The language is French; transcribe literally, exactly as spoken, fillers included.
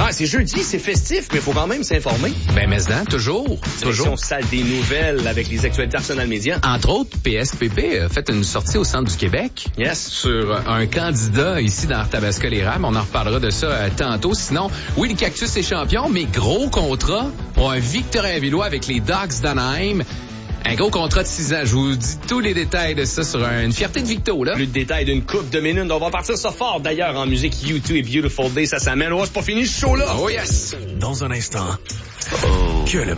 Ouais, c'est jeudi, c'est festif, mais il faut quand même s'informer. Ben, mais non, toujours. Toujours. Salle des nouvelles avec les actualités Arsenal Média. Entre autres, P S P P a fait une sortie au centre du Québec. Yes. Sur un candidat ici dans Arthabasca-les-Rames. On en reparlera de ça euh, tantôt. Sinon, oui, le Cactus est champion, mais gros contrat pour un Victorien-Villois avec les Ducks d'Anaheim. Un gros contrat de six ans. Je vous dis tous les détails de ça sur un, une fierté de Victo, là. Plus de détails d'une coupe de minutes. On va partir ça fort, d'ailleurs, en musique. U deux et Beautiful Day, ça s'amène. Oh, c'est pas fini ce show-là. Oh yes. Dans un instant, oh. que le